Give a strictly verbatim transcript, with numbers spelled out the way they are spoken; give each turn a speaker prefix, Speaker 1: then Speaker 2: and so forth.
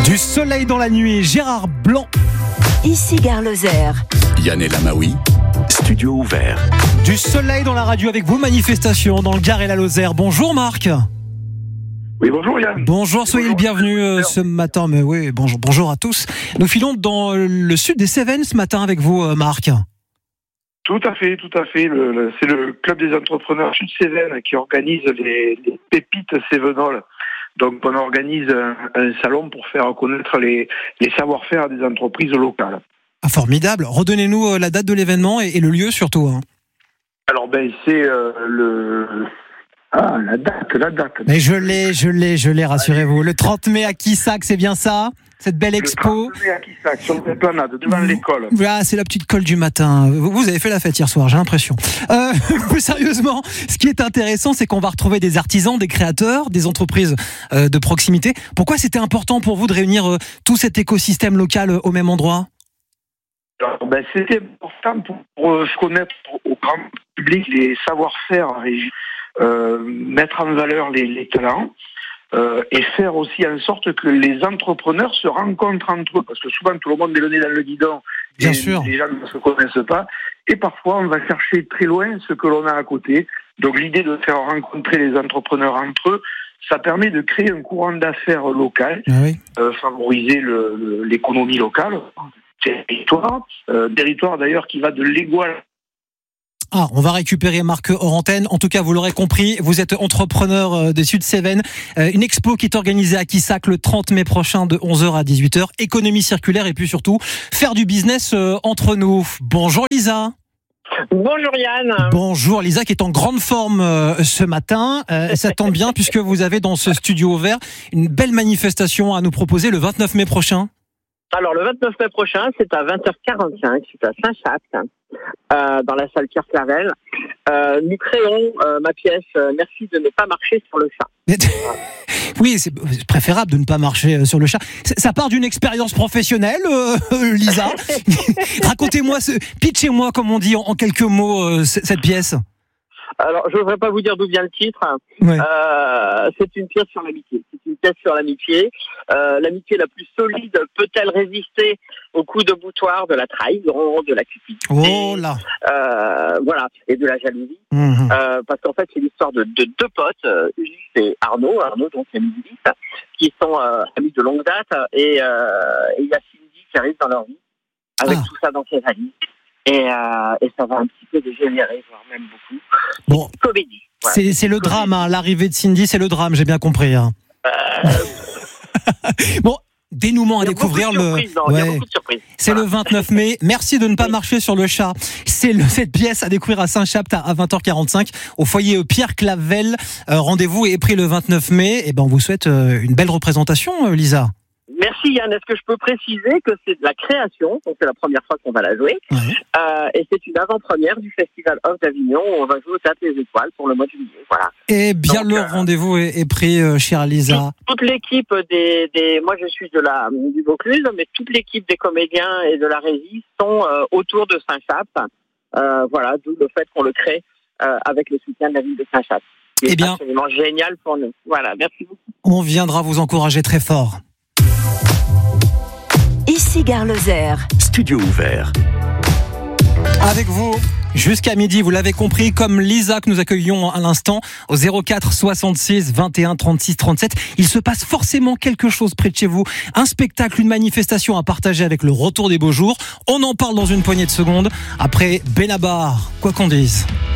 Speaker 1: Du soleil dans la nuit, Gérard Blanc.
Speaker 2: Ici Gare Lozère.
Speaker 3: Yann El Amaoui, studio ouvert.
Speaker 1: Du soleil dans la radio avec vos manifestations dans le Gard et la Lozère. Bonjour Marc.
Speaker 4: Oui, bonjour Yann.
Speaker 1: Bonjour, soyez le bienvenu euh, ce matin. Mais oui, bonjour, bonjour à tous. Nous filons dans le sud des Cévennes ce matin avec vous, euh, Marc.
Speaker 4: Tout à fait, tout à fait. Le, le, c'est le club des entrepreneurs Sud-Cévennes qui organise les, les pépites cévenoles. Donc on organise un, un salon pour faire connaître les, les savoir-faire des entreprises locales.
Speaker 1: Ah, formidable. Redonnez-nous euh, la date de l'événement et, et le lieu surtout. Hein.
Speaker 4: Alors ben c'est euh, le... Ah, la date, la date.
Speaker 1: Mais je l'ai, je l'ai, je l'ai, rassurez-vous. Le trente mai à Quissac, c'est bien ça ? Cette belle expo.
Speaker 4: Le trente mai à Quissac, sur l'esplanade, devant l'école.
Speaker 1: Ah, c'est la petite colle du matin. Vous avez fait la fête hier soir, j'ai l'impression. Euh, plus sérieusement, ce qui est intéressant, c'est qu'on va retrouver des artisans, des créateurs, des entreprises euh, de proximité. Pourquoi c'était important pour vous de réunir euh, tout cet écosystème local euh, au même endroit ?
Speaker 4: Alors, ben, c'était important pour, pour euh, connaître au grand public les savoir-faire et euh, mettre en valeur les, les talents. Euh, et faire aussi en sorte que les entrepreneurs se rencontrent entre eux, parce que souvent tout le monde est le nez dans le guidon,
Speaker 1: Bien
Speaker 4: et
Speaker 1: sûr.
Speaker 4: les gens ne se connaissent pas, et parfois on va chercher très loin ce que l'on a à côté. Donc l'idée de faire rencontrer les entrepreneurs entre eux, ça permet de créer un courant d'affaires local,
Speaker 1: Ah oui.
Speaker 4: euh, favoriser le, le, l'économie locale, territoire, euh, territoire d'ailleurs qui va de l'Égoal.
Speaker 1: Ah, on va récupérer Marc hors antenne. En tout cas, vous l'aurez compris, vous êtes entrepreneur des Sud-Cévennes. Euh, une expo qui est organisée à Quissac le trente mai prochain de onze heures à dix-huit heures. Économie circulaire et puis surtout, faire du business euh, entre nous. Bonjour Lisa.
Speaker 5: Bonjour Yann.
Speaker 1: Bonjour Lisa qui est en grande forme euh, ce matin. Euh, ça tombe bien puisque vous avez dans ce studio ouvert une belle manifestation à nous proposer le vingt-neuf mai prochain.
Speaker 5: Alors le vingt-neuf mai prochain, c'est à vingt heures quarante-cinq, c'est à Saint-Chapt, euh, dans la salle Pierre-Clavel. Euh, nous créons euh, ma pièce euh, « Merci de ne pas marcher sur le chat ».
Speaker 1: Oui, c'est préférable de ne pas marcher sur le chat. Ça part d'une expérience professionnelle, euh, Lisa. Racontez-moi, ce, pitchez-moi, comme on dit en quelques mots, euh, cette pièce.
Speaker 5: Alors, je ne voudrais pas vous dire d'où vient le titre.
Speaker 1: Ouais.
Speaker 5: Euh, c'est une pièce sur l'amitié. C'est une pièce sur l'amitié. Euh, l'amitié la plus solide peut-elle résister aux coups de boutoir de la trahison, de la cupidité,
Speaker 1: Oh là.
Speaker 5: euh, voilà, et de la jalousie.
Speaker 1: Mmh.
Speaker 5: Euh, parce qu'en fait, c'est l'histoire de, de deux potes, euh, Ulysse et Arnaud, Arnaud donc c'est Ulysse, qui sont euh, amis de longue date, et euh, et il y a Cindy qui arrive dans leur vie avec
Speaker 1: Ah.
Speaker 5: tout ça dans ses valises. Et, euh, et ça va un petit peu dégénérer, voire même beaucoup.
Speaker 1: Bon,
Speaker 5: Comédie. Voilà.
Speaker 1: c'est, c'est le drame, hein. L'arrivée de Cindy, c'est le drame, j'ai bien compris. Hein.
Speaker 5: Euh,
Speaker 1: Bon, dénouement à
Speaker 5: il y a
Speaker 1: découvrir.
Speaker 5: beaucoup de
Speaker 1: Le...
Speaker 5: surprises, non, il y a
Speaker 1: Ouais.
Speaker 5: beaucoup de surprises.
Speaker 1: C'est
Speaker 5: Voilà.
Speaker 1: le vingt-neuf mai. Merci de ne pas marcher sur le chat. C'est le, cette pièce à découvrir à Saint-Chapt à vingt heures quarante-cinq au foyer Pierre Clavel. Euh, rendez-vous est pris le vingt-neuf mai. Et ben, on vous souhaite euh, une belle représentation, euh, Lisa.
Speaker 5: Merci Yann. Est-ce que je peux préciser que c'est de la création, donc c'est la première fois qu'on va la jouer,
Speaker 1: Ouais.
Speaker 5: euh, et c'est une avant-première du Festival Off d'Avignon où on va jouer au Théâtre Les Étoiles pour le mois de juillet. Voilà.
Speaker 1: Et bien,
Speaker 5: Donc,
Speaker 1: le
Speaker 5: euh,
Speaker 1: rendez-vous est, est pris, euh, chère Lisa.
Speaker 5: Toute l'équipe des, des, moi je suis de la du Vaucluse, mais toute l'équipe des comédiens et de la régie sont euh, autour de Saint-Chapt. Euh, voilà, d'où le fait qu'on le crée euh, avec le soutien de la ville de Saint-Chapt. C'est
Speaker 1: Eh bien,
Speaker 5: absolument génial pour nous. Voilà, merci beaucoup.
Speaker 1: on viendra vous encourager très fort.
Speaker 2: Ici Gare Lozère.
Speaker 3: Studio ouvert.
Speaker 1: Avec vous, jusqu'à midi, vous l'avez compris, comme Lisa que nous accueillons à l'instant au zéro quatre soixante-six vingt et un trente-six trente-sept. Il se passe forcément quelque chose près de chez vous. Un spectacle, une manifestation à partager avec le retour des beaux jours. On en parle dans une poignée de secondes. Après Benabar, quoi qu'on dise.